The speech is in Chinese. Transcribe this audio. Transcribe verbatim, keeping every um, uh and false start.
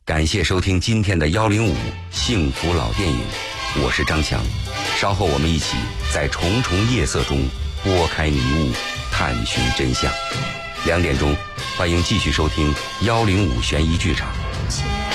感谢收听今天的幺零五幸福老电影，我是张强。稍后我们一起在重重夜色中拨开迷雾，探寻真相。两点钟，欢迎继续收听幺零五悬疑剧场。